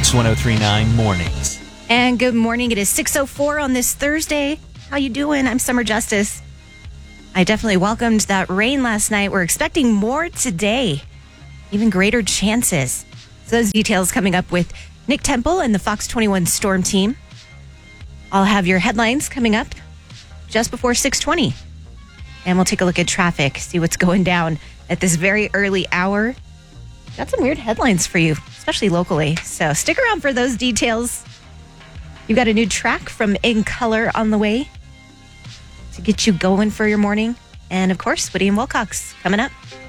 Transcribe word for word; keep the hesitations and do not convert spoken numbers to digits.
Fox one oh three point nine Mornings. And good morning. It is six oh four on this Thursday. How you doing? I'm Summer Justice. I definitely welcomed that rain last night. We're expecting more today, even greater chances. So those details coming up with Nick Temple and the Fox twenty-one Storm team. I'll have your headlines coming up just before six twenty. And we'll take a look at traffic, see what's going down at this very early hour. Got some weird headlines for you, especially locally. So stick around for those details. You've got a new track from In Color on the way to get you going for your morning. And of course, Woody and Wilcox coming up.